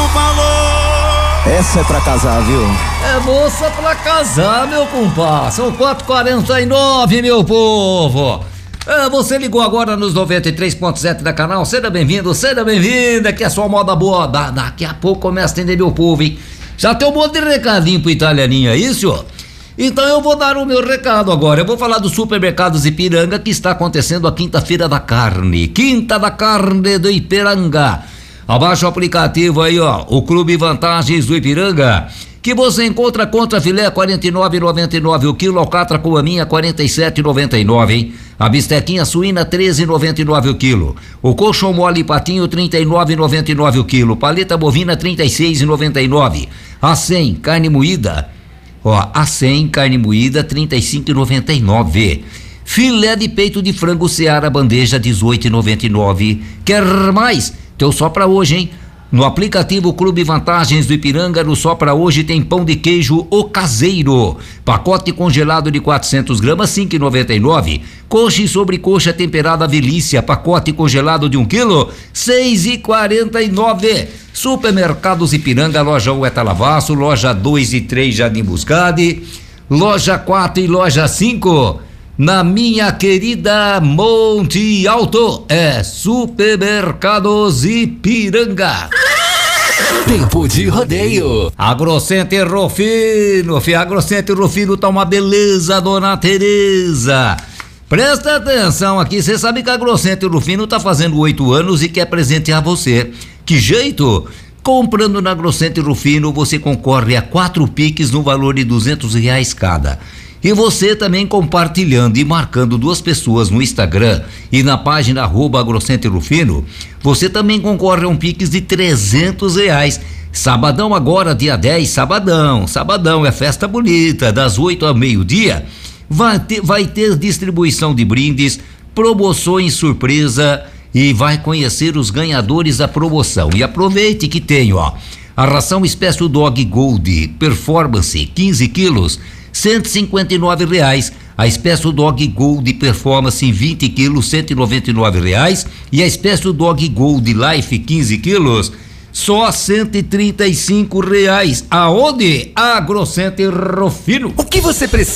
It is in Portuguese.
falou. Essa é pra casar, viu? É moça pra casar, meu compadre. São 4h49, meu povo. Você ligou agora nos 93.7 da canal. Seja bem-vindo, seja bem-vinda. Que é só moda boa. Daqui a pouco começa a atender meu povo, hein? Já tem um monte de recadinho pro italianinho aí, senhor? Então eu vou dar o meu recado agora. Eu vou falar do Supermercados Ipiranga, que está acontecendo a Quinta-feira da Carne. Quinta da Carne do Ipiranga. Abaixa o aplicativo aí, ó, o Clube Vantagens do Ipiranga, que você encontra contra filé R$ 49,99 o quilo, alcatra com a minha R$ 47,99, hein? A bistequinha suína R$ 13,99 o quilo, o coxão mole patinho R$ 39,99 o quilo, paleta bovina R$ 36,99, a 100 carne moída, ó, a 100 carne moída R$ 35,99. Filé de peito de frango Seara bandeja R$ 18,99. Quer mais? Teu só pra hoje, hein? No aplicativo Clube Vantagens do Ipiranga, no só pra hoje tem pão de queijo O Caseiro, pacote congelado de 400 gramas, R$ 5,99. Coxa e sobrecoxa temperada Velícia, pacote congelado de 1 quilo, R$ 6,49. Supermercados Ipiranga, loja 1 é Talavaço, loja 2 e 3 Jardim Buscade, loja 4 e loja 5 na minha querida Monte Alto, é Supermercados Ipiranga. Tempo de rodeio. Agrocenter Rufino, Agrocenter Rufino tá uma beleza, dona Tereza. Presta atenção aqui, você sabe que a Agrocenter Rufino tá fazendo 8 anos e quer presentear você. Que jeito? Comprando na Agrocenter Rufino, você concorre a 4 piques no valor de R$200 cada. E você também compartilhando e marcando 2 pessoas no Instagram e na página @Agrocenter Rufino, você também concorre a um Pix de R$300. Sabadão agora, dia 10, sabadão é festa bonita, das 8 ao meio-dia, vai ter distribuição de brindes, promoções surpresa e vai conhecer os ganhadores da promoção. E aproveite que tem, ó, a ração Special Dog Gold Performance 15 quilos, R$159, a Special Dog Gold Performance 20 quilos, R$199, e a Special Dog Gold Life 15 quilos, só R$135. Aonde? Agrocenter Rufino. O que você precisa?